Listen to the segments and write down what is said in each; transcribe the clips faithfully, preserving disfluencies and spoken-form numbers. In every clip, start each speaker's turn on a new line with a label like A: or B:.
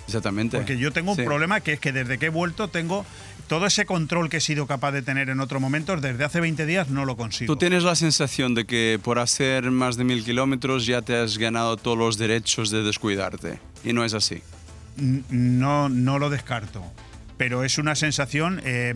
A: Exactamente.
B: Porque yo tengo un
A: sí.
B: problema que es que desde que he vuelto tengo todo ese control que he sido capaz de tener en otros momentos, desde hace veinte días no lo consigo.
A: Tú tienes la sensación de que por hacer más de mil kilómetros ya te has ganado todos los derechos de descuidarte. Y no es así.
B: No, no lo descarto. Pero es una sensación eh,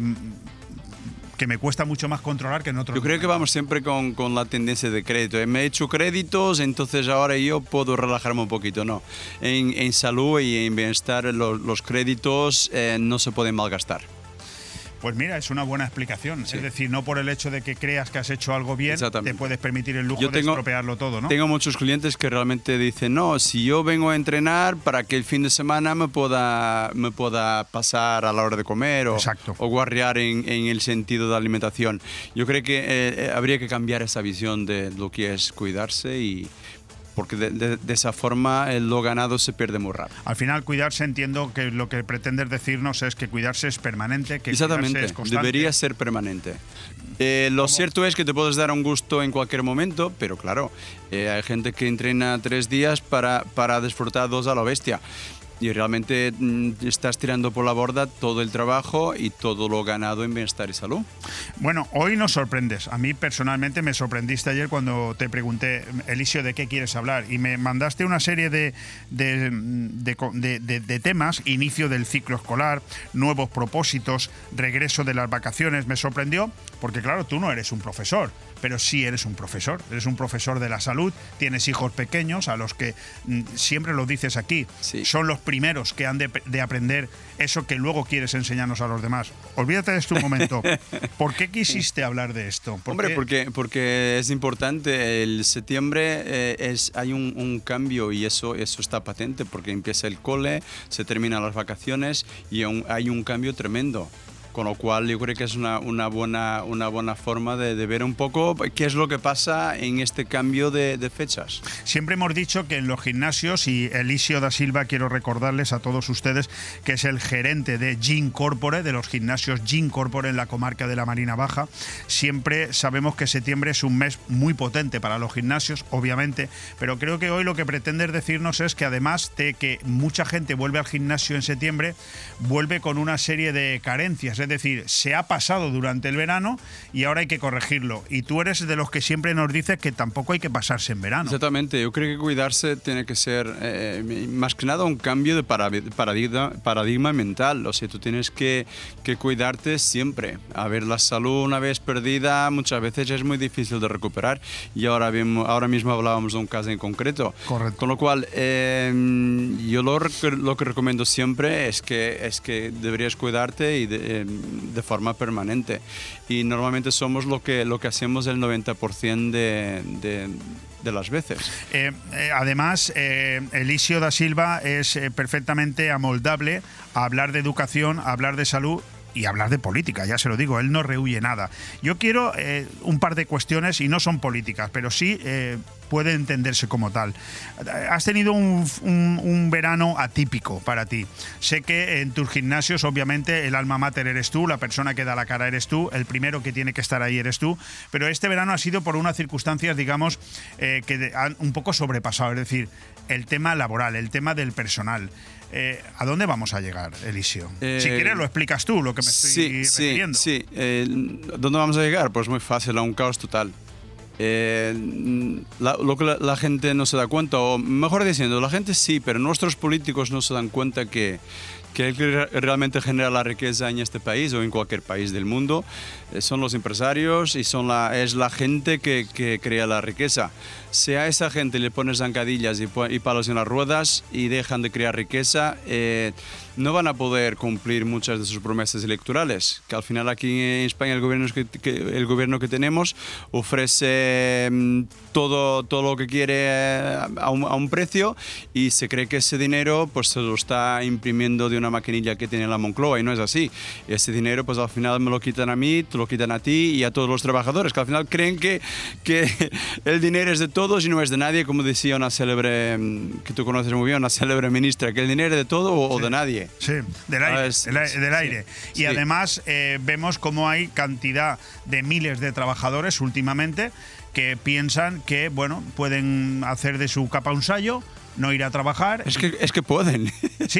B: que me cuesta mucho más controlar que en otros
A: Yo creo
B: momentos.
A: que vamos siempre con, con la tendencia de crédito. Me he hecho créditos, entonces ahora yo puedo relajarme un poquito. No. En, en salud y en bienestar los, los créditos eh, no se pueden malgastar.
B: Pues mira, es una buena explicación.
A: Sí.
B: Es decir, no por el hecho de que creas que has hecho algo bien, te puedes permitir el lujo
A: yo tengo,
B: de estropearlo todo, ¿no?
A: Tengo muchos clientes que realmente dicen, no, si yo vengo a entrenar para que el fin de semana me pueda, me pueda pasar a la hora de comer o, o guarrear en, en el sentido de alimentación. Yo creo que eh, habría que cambiar esa visión de lo que es cuidarse y... porque de, de, de esa forma el lo ganado se pierde muy rápido.
B: Al final, cuidarse, entiendo que lo que pretendes decirnos es que cuidarse es permanente, que
A: Exactamente,
B: es constante.
A: Debería ser permanente. Eh, lo ¿Cómo? Cierto es que te puedes dar un gusto en cualquier momento, pero claro, eh, hay gente que entrena tres días para, para disfrutar dos a la bestia. Y realmente mmm, estás tirando por la borda todo el trabajo y todo lo ganado en bienestar y salud.
B: Bueno, hoy nos sorprendes. A mí personalmente me sorprendiste ayer cuando te pregunté, Elisio, ¿de qué quieres hablar? Y me mandaste una serie de, de, de, de, de, de temas, inicio del ciclo escolar, nuevos propósitos, regreso de las vacaciones. Me sorprendió porque, claro, tú no eres un profesor, pero sí eres un profesor. Eres un profesor de la salud, tienes hijos pequeños a los que mm, siempre lo dices aquí, sí. Son los primeros que han de, de aprender eso que luego quieres enseñarnos a los demás. Olvídate de esto un momento. ¿Por qué quisiste hablar de esto? ¿Por
A: Hombre,
B: qué?
A: porque, porque es importante. El septiembre eh, es, hay un, un cambio y eso, eso está patente porque empieza el cole, se terminan las vacaciones y un, hay un cambio tremendo. Con lo cual yo creo que es una, una, buena, una buena forma de, de ver un poco qué es lo que pasa en este cambio de, de fechas.
B: Siempre hemos dicho que en los gimnasios, y Elisio da Silva, quiero recordarles a todos ustedes que es el gerente de Gym Corpore, de los gimnasios Gym Corpore en la comarca de la Marina Baja, siempre sabemos que septiembre es un mes muy potente para los gimnasios, obviamente, pero creo que hoy lo que pretendes decirnos es que además de que mucha gente vuelve al gimnasio en septiembre, vuelve con una serie de carencias. Es decir, se ha pasado durante el verano y ahora hay que corregirlo. Y tú eres de los que siempre nos dices que tampoco hay que pasarse en verano.
A: Exactamente. Yo creo que cuidarse tiene que ser, eh, más que nada, un cambio de paradigma, paradigma mental. O sea, tú tienes que, que cuidarte siempre. A ver, la salud una vez perdida muchas veces es muy difícil de recuperar. Y ahora, mismo, ahora mismo hablábamos de un caso en concreto.
B: Correcto.
A: Con lo cual, eh, yo lo, lo que recomiendo siempre es que, es que deberías cuidarte y de, eh, de forma permanente, y normalmente somos lo que, lo que hacemos el noventa por ciento de, de, de las veces.
B: Eh, eh, además, eh, Elisio da Silva es eh, perfectamente amoldable a hablar de educación, a hablar de salud y hablar de política, ya se lo digo, él no rehuye nada. Yo quiero eh, un par de cuestiones, y no son políticas, pero sí eh, puede entenderse como tal. Has tenido un, un, un verano atípico para ti. Sé que en tus gimnasios, obviamente, el alma mater eres tú, la persona que da la cara eres tú, el primero que tiene que estar ahí eres tú, pero este verano ha sido por unas circunstancias, digamos, eh, que han un poco sobrepasado, es decir, el tema laboral, el tema del personal. Eh, ¿A dónde vamos a llegar, Elisio? Eh, si quieres lo explicas tú, lo que me estoy
A: sí,
B: refiriendo.
A: Sí, sí. Eh, ¿Dónde vamos a llegar? Pues muy fácil, a un caos total. Eh, la, lo que la, la gente no se da cuenta, o mejor diciendo, la gente sí, pero nuestros políticos no se dan cuenta que, que el que realmente genera la riqueza en este país o en cualquier país del mundo eh, son los empresarios y son la, es la gente que, que crea la riqueza. Si a esa gente le pones zancadillas y, y palos en las ruedas y dejan de crear riqueza, eh, no van a poder cumplir muchas de sus promesas electorales, que al final aquí en España el gobierno que, que, el gobierno que tenemos ofrece eh, todo, todo lo que quiere a un, a un precio, y se cree que ese dinero pues, se lo está imprimiendo de una maquinilla que tiene la Moncloa, y no es así. Ese dinero pues al final me lo quitan a mí, te lo quitan a ti y a todos los trabajadores, que al final creen que, que el dinero es de todos y no es de nadie, como decía una célebre, que tú conoces muy bien, una célebre ministra, que el dinero es de todo o, sí. o de nadie.
B: Sí, del aire.
A: Es,
B: del, del aire.
A: Sí,
B: y
A: sí.
B: además eh, vemos cómo hay cantidad de miles de trabajadores últimamente que piensan que, bueno, pueden hacer de su capa un sayo, no ir a trabajar.
A: Es que, es que pueden.
B: Sí,